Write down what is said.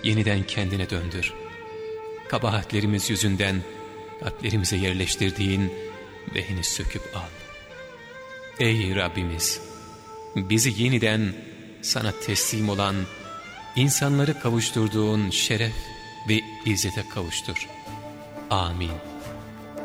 yeniden kendine döndür. Kabahatlerimiz yüzünden kalplerimize yerleştirdiğin vehni söküp al. Ey Rabbimiz! Bizi yeniden sana teslim olan, insanları kavuşturduğun şeref ve izzete kavuştur. Amin.